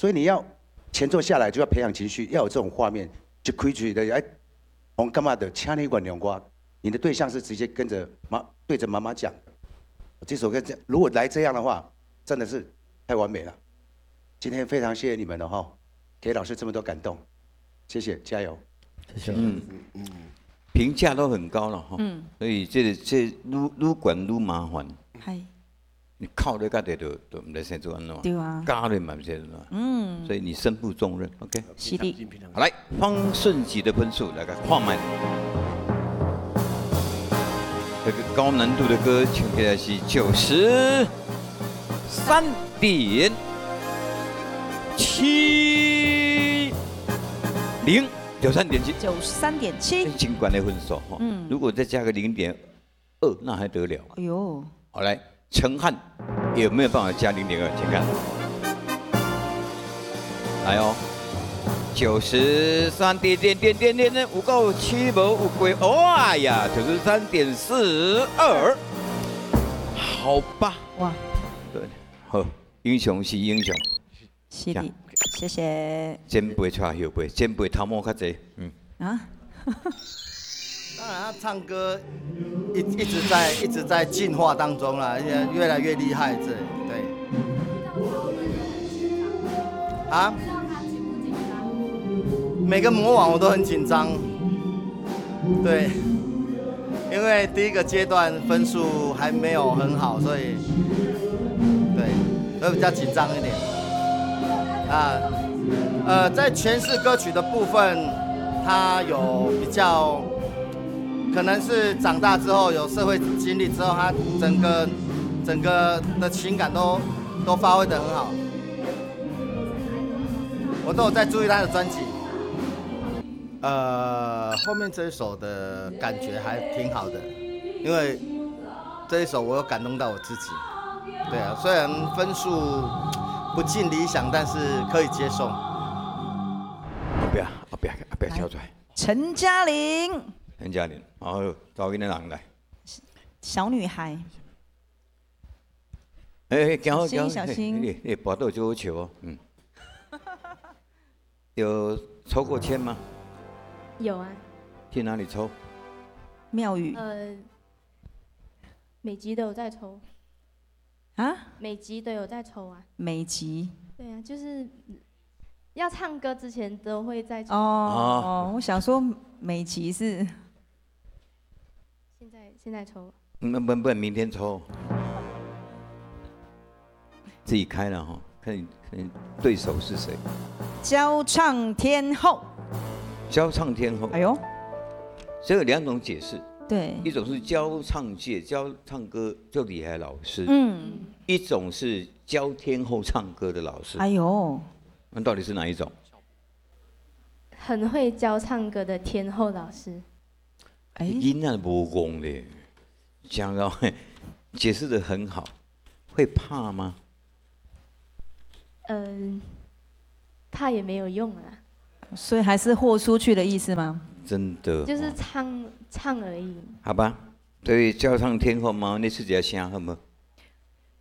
所以你要前奏下来就要培养情绪，要有这种画面，就开嘴的哎，我干嘛的？请你原谅我。你的对象是直接跟着对着妈妈讲的。这首歌如果来这样的话，真的是太完美了。今天非常谢谢你们了哈，给老师这么多感动，谢谢，加油。 谢谢。评价都很高了哈。所以这愈管愈麻烦。 嗨。 你靠得家己都唔知生做安怎。 对啊。 家里嘛唔知安怎。所以你身负重任 ，OK。 是的。 好，来方顺吉的分数来个看麦。这个高难度的歌唱起来是93.70，93.7，尽管的分数哈。如果再加个0.2，那还得了？ 哎呦， 好来，陈汉有没有办法加0.2？请看，来哦。93点，有够7无有过，哎呀，93.42，好吧， 哇， 对，好，英雄是英雄， 是的，谢谢。 前辈带后辈，前辈头毛较济， 当然，他唱歌一直在进化当中啦，越来越厉害，对。啊？每个模网我都很紧张，对，因为第一个阶段分数还没有很好，所以对，会比较紧张一点。在诠释歌曲的部分，他有比较，可能是长大之后有社会经历之后，他整个的情感都发挥得很好，我都有在注意他的专辑。后面这一首的感觉还挺好的，因为这一首我有感动到我自己。对啊，虽然分数不尽理想，但是可以接受。 不要跳出来。 陈嘉玲， 然后找一个人来。 小女孩。小心。 你拔到就好笑哦，有抽过签吗？ 有啊。 去哪里抽？ 庙宇。 每集都有在抽。 啊？ 每集都有在抽啊。 每集。 对啊，就是要唱歌之前都会在抽。 我想说每集是。 现在抽。 不，明天抽。自己开了哈，看对手是谁。 教唱天后。 教唱天后， 哎呦， 这有2种解释。 对， 一种是教唱界教唱歌就厉害的老师，一种是教天后唱歌的老师。 哎呦， 那到底是哪一种？ 很会教唱歌的天后老师。 囡仔无讲咧，讲到解释得很好，会怕吗？ 怕也没有用啊。 所以还是豁出去的意思吗？ 真的， 就是唱而已。 好吧，所以教唱天后嘛，你自己声好吗？